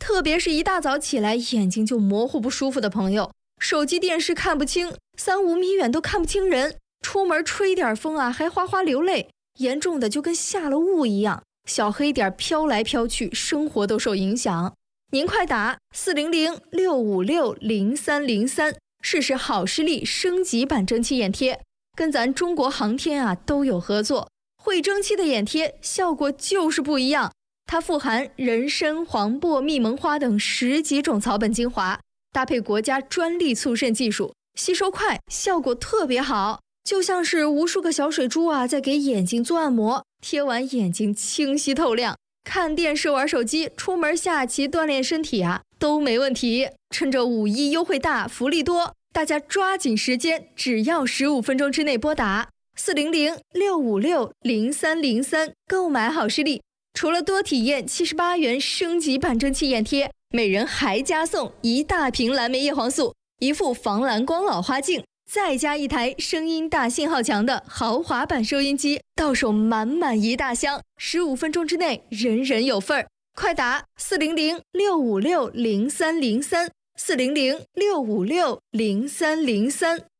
特别是一大早起来眼睛就模糊不舒服的朋友，手机电视看不清，3-5米远都看不清人，出门吹点风啊还哗哗流泪，严重的就跟下了雾一样，小黑点飘来飘去，生活都受影响。您快打400-656-0303，试试好视力升级版蒸汽眼贴，跟咱中国航天啊都有合作，会蒸汽的眼贴效果就是不一样。它富含人参、黄柏、蜜蒙花等10几种草本精华，搭配国家专利促渗技术，吸收快，效果特别好，就像是无数个小水珠啊在给眼睛做按摩，贴完眼睛清晰透亮，看电视玩手机，出门下棋锻炼身体啊都没问题。趁着5·1优惠大，福利多，大家抓紧时间，只要15分钟之内拨打400-656-0303购买好视力。除了多体验78元升级版蒸汽眼贴，每人还加送1大瓶蓝莓叶黄素、1副防蓝光老花镜，再加1台声音大信号强的豪华版收音机，到手满满1大箱，15分钟之内人人有份儿。快打400-656-0303 400-656-0303。